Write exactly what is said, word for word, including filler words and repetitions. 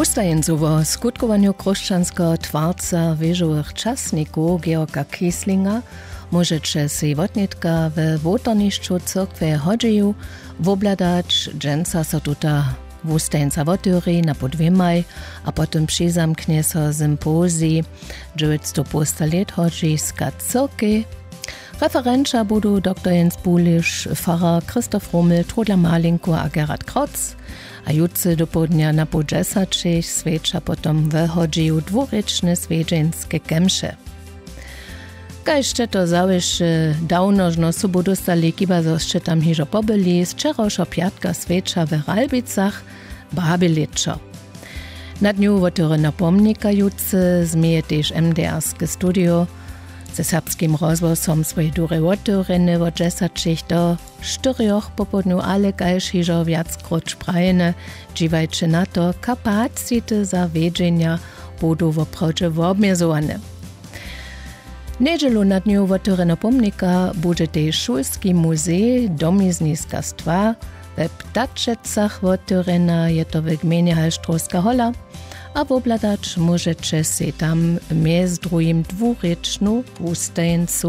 Wustajencowo skutkowaniu kruščanského tvarca wieżowych czasników Georga Kieslinga możecie si wotnitka w wotorniszczu cyrkwie Hodżeju wobladać, dżęca so tuta wustajenca wotyry na podwiemaj, a potem przyzamknie so sympozji dziewięćset postalet Hodżejska cyrkwi. Referentscha budu doktor Jens Bulisch, Pfarrer Christoph Rummel, Trudla Malinko a Gerhard Krotz, a jutce do południa na po dziesięciu swecza potom w Hodżeju dwuryczne swiedzeńskie kemsze. Kajście to zawiszy dawnożno subu dostali, kiba zoście tam hiżo pobyli, z wczorajsza piatka swecza w Ralbicach, babiliczo. Na dniu wotyry napomnika jutce zmieje też M D R-skie studio, ze serbskim rozwosom swojej dury wotyryny od dziesięciu do czterech popodniu, ale kajż hiżo wiac krótsz prajene, dziwajcie na to, kapacity zawiedzenia budu woprawdzie wobmierzowane. Niedzielu na dniu wotyry napomnika bude też Szulski muzej domizniskastwa we Ptaczecach wotyryna, je to w gminie Halštrovska hola, a wobladać możecie si tam między drugim dwuryczną wustajeńcu